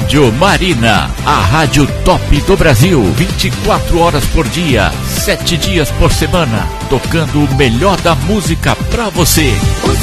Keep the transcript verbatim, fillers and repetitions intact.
Rádio Marina, a rádio top do Brasil, vinte e quatro horas por dia, sete dias por semana, tocando o melhor da música pra você.